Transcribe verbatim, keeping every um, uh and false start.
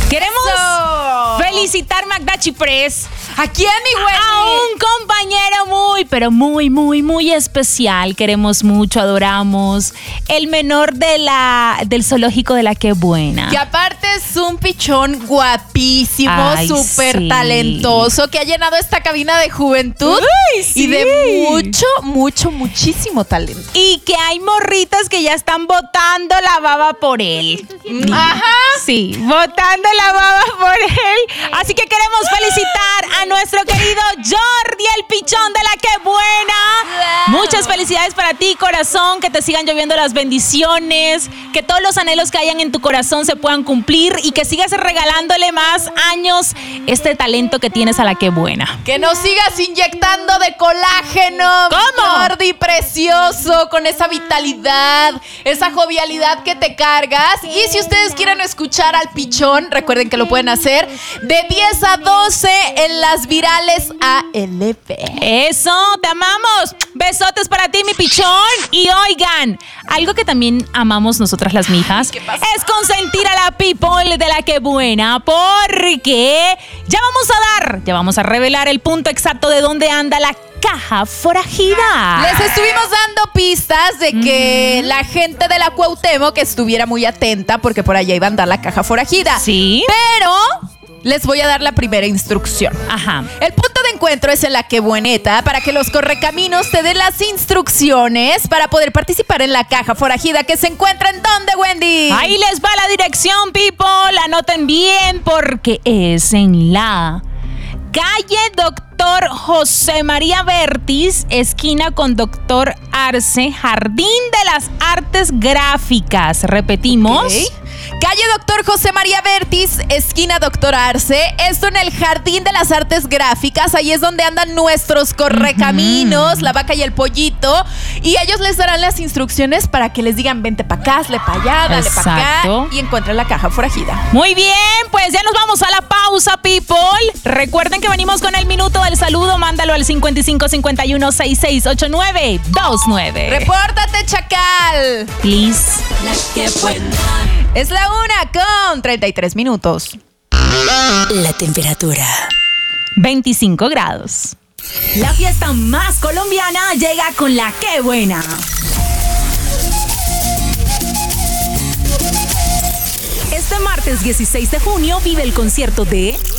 Queremos Eso. felicitar, Magda Chiprés. ¿A quién, mi güey? A un compañero muy, pero muy, muy, muy especial. Queremos mucho, adoramos. El menor de la, del zoológico de la Qué Buena. Que aparte es un pichón guapísimo, Ay, súper sí. talentoso, que ha llenado esta cabina de juventud. Uy, sí. Y de mucho, mucho, muchísimo talento. Y que hay morritas que ya están botando la baba por él. Ajá. Sí, botando la baba por él. Así que queremos felicitar a nuestro querido Jordi, el pichón de la Qué Buena. Muchas felicidades para ti, corazón, que te sigan lloviendo las bendiciones, que todos los anhelos que hayan en tu corazón se puedan cumplir y que sigas regalándole más años este talento que tienes a la Qué Buena. Que nos sigas inyectando de colágeno. ¿Cómo? Jordi, precioso, con esa vitalidad, esa jovialidad que te cargas. Y si ustedes quieren escuchar al pichón, recuerden que lo pueden hacer de diez a doce en las virales A L P. Eso, te amamos. Besotes para ti, mi pichón. Y oigan, algo que también amamos nosotras las mijas ¿Qué pasa? es consentir a la people de la Qué Buena, porque ya vamos a dar, ya vamos a revelar el punto exacto de dónde anda la caja forajida. Les estuvimos dando pistas de que la gente de la Cuauhtémoc que estuviera muy atenta porque por allá iba a andar la caja forajida. Sí. Pero les voy a dar la primera instrucción. Ajá. El punto de encuentro es en la Qué Bueneta para que los correcaminos te den las instrucciones para poder participar en la caja forajida que se encuentra en ¿dónde, Wendy? Ahí les va la dirección, people. Anoten bien porque es en la calle Doctor José María Vértiz, esquina con Doctor Arce, Jardín de las Artes Gráficas. Repetimos. Ok. Calle Doctor José María Vértiz, esquina Doctor Arce. Esto en el Jardín de las Artes Gráficas. Ahí es donde andan nuestros correcaminos, uh-huh. La vaca y el pollito. Y ellos les darán las instrucciones para que les digan vente para acá, hazle para allá, dale para acá. Y encuentren la caja forajida. Muy bien, pues ya nos vamos a la pausa, people. Recuerden que venimos con el minuto del saludo. Mándalo al cincuenta y cinco cincuenta y uno sesenta y seis ochenta y nueve veintinueve. Repórtate, chacal. Please. La Qué Buena. Es la una con treinta y tres minutos. La temperatura. veinticinco grados. La fiesta más colombiana llega con la Qué Buena. Este martes dieciséis de junio vive el concierto de